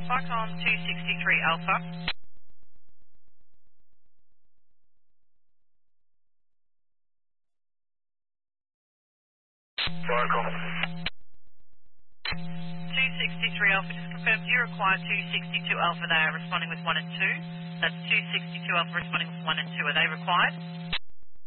Cyclone 263 Alpha. Cyclone. 263 Alpha, just confirm, do you require 262 Alpha? They are responding with 1 and 2. That's 262 Alpha responding with 1 and 2. Are they required?